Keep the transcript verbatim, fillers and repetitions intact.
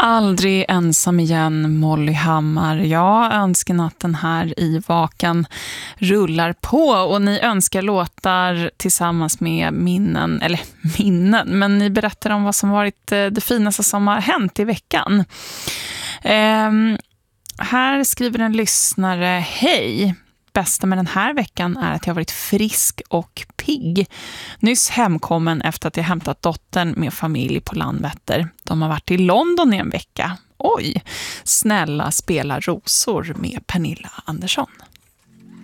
Aldrig ensam igen, Molly Hammar. Ja, önskenatten här i Vakan rullar på och ni önskar låtar tillsammans med minnen, eller minnen, men ni berättar om vad som varit det finaste som har hänt i veckan. Ehm, här skriver en lyssnare: hej! Bästa med den här veckan är att jag har varit frisk och pigg. Nyss hemkommen efter att jag hämtat dottern med familj på Landvetter. De har varit i London i en vecka. Oj, snälla spela rosor med Pernilla Andersson.